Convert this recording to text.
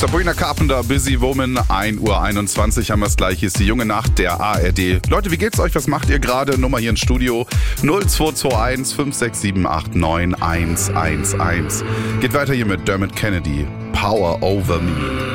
Sabrina Carpenter, Busy Woman, 1:21 Uhr haben wir es gleich. Hier ist die junge Nacht der ARD. Leute, wie geht's euch? Was macht ihr gerade? Nummer hier ins Studio 0221 56789 111. Geht weiter hier mit Dermot Kennedy, Power Over Me.